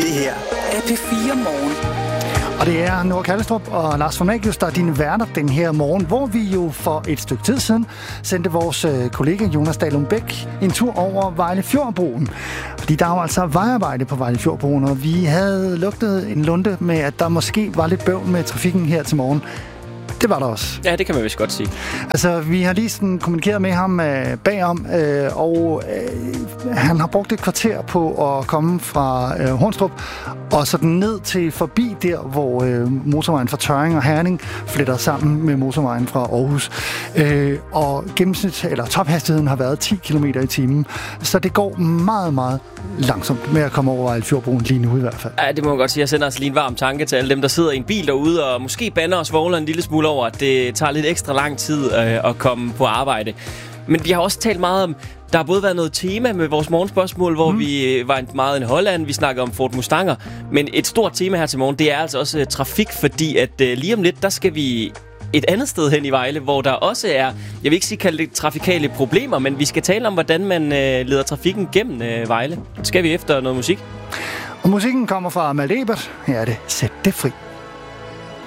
Det her er P4 Morgen. Og det er Nora Kallestrup og Lars Formagius, der er dine værter den her morgen, hvor vi jo for et stykke tid siden sendte vores kollega Jonas Dahlum Bæk en tur over Vejlefjordbroen. Fordi der er jo altså vejarbejde på Vejlefjordbroen, og vi havde lugtet en lunde med, at der måske var lidt bøvl med trafikken her til morgen. Det var der også. Ja, det kan man vist godt sige. Altså, vi har lige sådan kommunikeret med ham bagom, og han har brugt et kvarter på at komme fra Hornstrup og sådan ned til forbi der, hvor motorvejen fra Tørring og Herning fletter sammen med motorvejen fra Aarhus. Og tophastigheden har været 10 km i timen, så det går meget, meget langsomt med at komme over Vejlefjordbroen lige nu i hvert fald. Ja, det må man godt sige. Jeg sender altså lige en varm tanke til alle dem, der sidder i en bil derude og måske bander og svogler en lille smule over, at det tager lidt ekstra lang tid at komme på arbejde. Men vi har også talt meget om, der har både været noget tema med vores morgenspørgsmål, hvor vi var meget i Holland, vi snakkede om Ford Mustanger, men et stort tema her til morgen, det er altså også trafik, fordi at lige om lidt, der skal vi et andet sted hen i Vejle, hvor der også er, jeg vil ikke sige kalde det trafikale problemer, men vi skal tale om, hvordan man leder trafikken gennem Vejle. Det skal vi efter noget musik. Og musikken kommer fra Malte Ebert. Her er det Sæt det fri.